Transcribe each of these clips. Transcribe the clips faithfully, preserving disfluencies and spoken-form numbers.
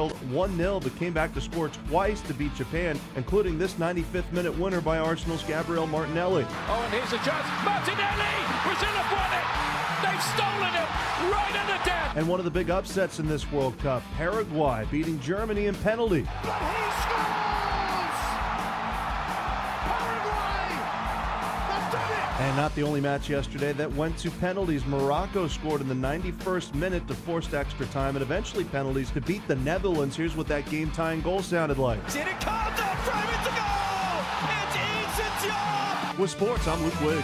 trailed one nil but came back to score twice to beat Japan, including this ninety-fifth minute winner by Arsenal's Gabriel Martinelli. Oh, and here's a chance. Martinelli! Brazil have won it! They've stolen it right at the death! And one of the big upsets in this World Cup, Paraguay beating Germany in penalty. But he scores! Paraguay have done it! And not the only match yesterday that went to penalties. Morocco scored in the ninety-first minute to force extra time and eventually penalties to beat the Netherlands. Here's what that game-tying goal sounded like. Did it come to frame it to goal? It is a job! With sports, I'm Luke Wiggs.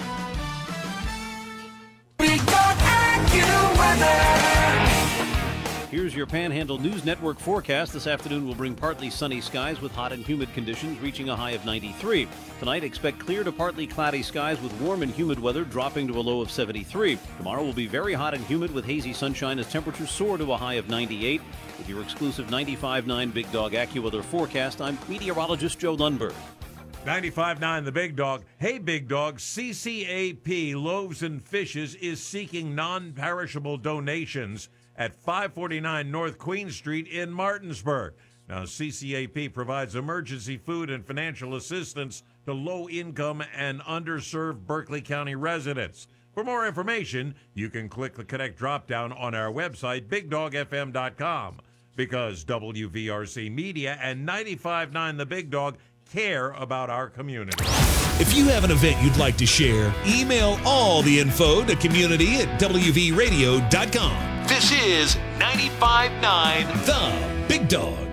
Here's your Panhandle News Network forecast. This afternoon will bring partly sunny skies with hot and humid conditions reaching a high of ninety-three. Tonight, expect clear to partly cloudy skies with warm and humid weather dropping to a low of seventy-three. Tomorrow will be very hot and humid with hazy sunshine as temperatures soar to a high of ninety-eight. With your exclusive ninety-five point nine Big Dog AccuWeather forecast, I'm meteorologist Joe Lundberg. ninety-five point nine The Big Dog. Hey, Big Dog, C C A P Loaves and Fishes is seeking non-perishable donations at five forty-nine North Queen Street in Martinsburg. Now, C C A P provides emergency food and financial assistance to low-income and underserved Berkeley County residents. For more information, you can click the Connect drop-down on our website, big dog f m dot com, because W V R C Media and ninety-five point nine The Big Dog care about our community. If you have an event you'd like to share, email all the info to community at w v radio dot com. This is ninety-five point nine The Big Dog.